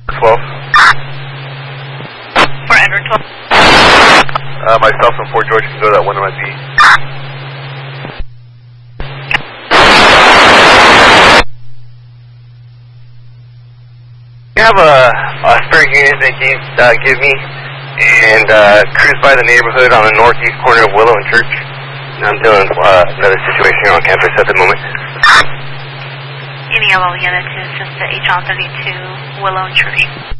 12. For Edward 12. Myself and Fort George can go to that one MIP. You have a spare unit that you give me and cruise by the neighborhood on the northeast corner of Willow and Church. I'm dealing with another situation here on campus at the moment. Any yellow unit to assist the H-on 32 Willow and Church.